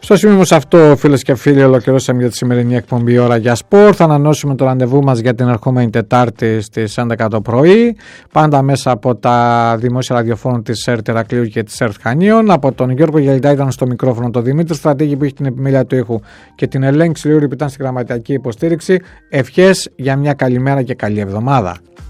Στο σημείο σε αυτό, φίλες και φίλοι, ολοκληρώσαμε για τη σημερινή εκπομπή Ώρα για Σπορ. Θα ανανεώσουμε το ραντεβού μας για την ερχόμενη Τετάρτη στις 11 το πρωί. Πάντα μέσα από τα δημόσια ραδιοφώνου της ΕΡΤ Ηρακλείου και της ΕΡΤ Χανίων. Από τον Γιώργο Γελιτά ήταν στο μικρόφωνο το Δημήτρη Στρατήγη που έχει την επιμέλεια του ήχου και την Ελένη Ξυλιούρη που ήταν στην γραμματιακή υποστήριξη. Ευχές για μια καλή μέρα και καλή εβδομάδα.